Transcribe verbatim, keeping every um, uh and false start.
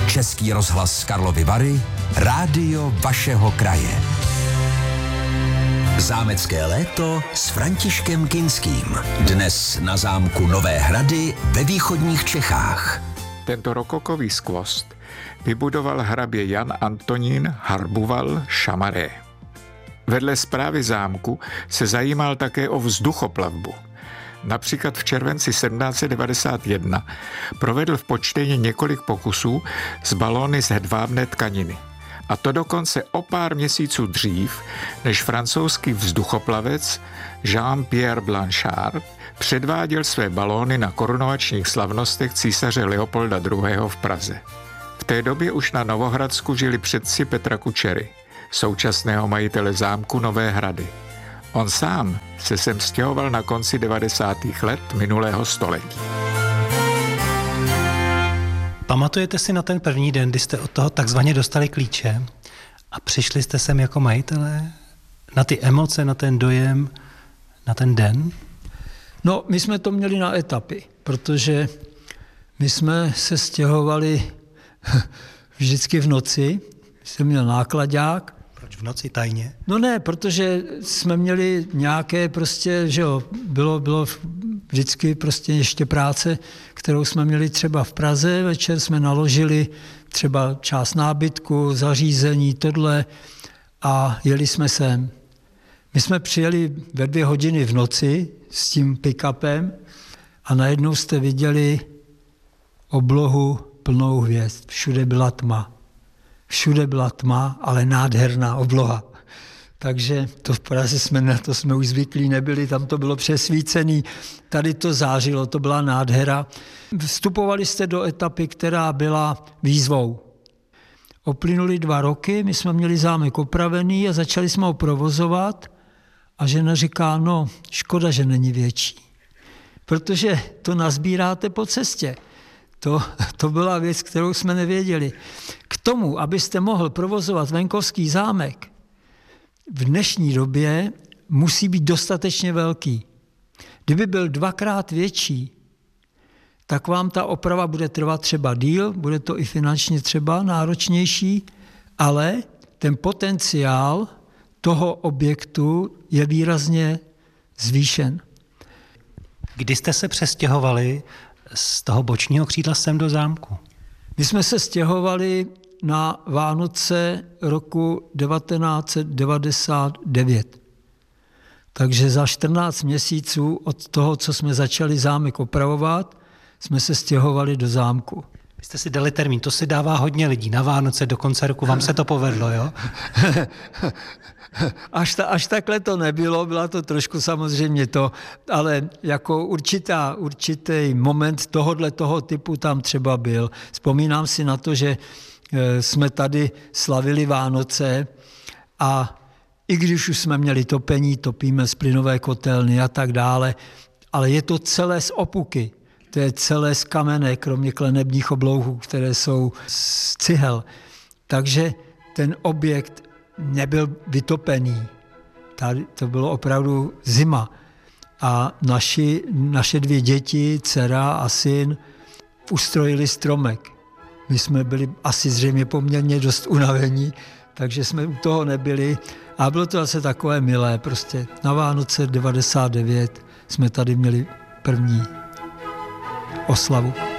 Český rozhlas Karlovy Vary, rádio vašeho kraje. Zámecké léto s Františkem Kinským. Dnes na zámku Nové Hrady ve východních Čechách. Tento rokokový skvost vybudoval hrabě Jan Antonín Harbuval Chamarré. Vedle správy zámku se zajímal také o vzduchoplavbu. Například v červenci sedmnáct set devadesát jedna provedl v Počtejně několik pokusů s balóny z hedvábné tkaniny. A to dokonce o pár měsíců dřív, než francouzský vzduchoplavec Jean-Pierre Blanchard předváděl své balóny na korunovačních slavnostech císaře Leopolda druhého. v Praze. V té době už na Novohradsku žili předci Petra Kučery, současného majitele zámku Nové Hrady. On sám se sem stěhoval na konci devadesátých let minulého století. Pamatujete si na ten první den, kdy jste od toho takzvaně dostali klíče a přišli jste sem jako majitelé? Na ty emoce, na ten dojem, na ten den? No, my jsme to měli na etapy, protože my jsme se stěhovali vždycky v noci. Jsem měl nákladák. Proč v noci tajně? No ne, protože jsme měli nějaké prostě, že jo, bylo, bylo vždycky prostě ještě práce, kterou jsme měli třeba v Praze. Večer jsme naložili třeba část nábytku, zařízení, tohle a jeli jsme sem. My jsme přijeli ve dvě hodiny v noci s tím pick-upem a najednou jste viděli oblohu plnou hvězd. Všude byla tma. Všude byla tma, ale nádherná obloha. Takže to v Praze jsme na to jsme už zvyklí nebyli, tam to bylo přesvícený, tady to zářilo, to byla nádhera. Vstupovali jste do etapy, která byla výzvou. Oplynuly dva roky, my jsme měli zámek opravený a začali jsme ho provozovat a žena říká, no škoda, že není větší, protože to nazbíráte po cestě. To, to byla věc, kterou jsme nevěděli. K tomu, abyste mohl provozovat venkovský zámek, v dnešní době musí být dostatečně velký. Kdyby byl dvakrát větší, tak vám ta oprava bude trvat třeba díl, bude to i finančně třeba náročnější, ale ten potenciál toho objektu je výrazně zvýšen. Kdy jste se přestěhovali z toho bočního křídla sem do zámku? My jsme se stěhovali na Vánoce roku devatenáct set devadesát devět. Takže za čtrnáct měsíců od toho, co jsme začali zámek opravovat, jsme se stěhovali do zámku. Vy jste si dali termín, to si dává hodně lidí. Na Vánoce do konce roku vám se to povedlo, jo? Až, ta, až takhle to nebylo, byla to trošku samozřejmě to, ale jako určitá, určitý moment tohodle toho typu tam třeba byl. Vzpomínám si na to, že jsme tady slavili Vánoce a i když už jsme měli topení, topíme z plynové kotelny a tak dále, ale je to celé z opuky. To je celé z kamene, kromě klenebních oblouhů, které jsou z cihel. Takže ten objekt nebyl vytopený. Tady to bylo opravdu zima. A naši, naše dvě děti, dcera a syn, ustrojili stromek. My jsme byli asi zřejmě poměrně dost unavení, takže jsme u toho nebyli. A bylo to zase takové milé. Prostě na Vánoce devadesát devět jsme tady měli první oslavu.